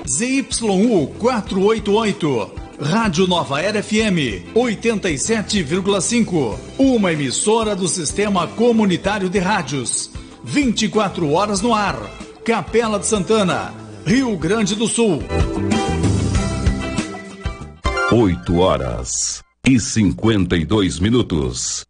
ZYU 488. Rádio Nova Era FM 87,5. Uma emissora do Sistema Comunitário de Rádios. 24 horas no ar. Capela de Santana, Rio Grande do Sul. 8 horas e 52 minutos.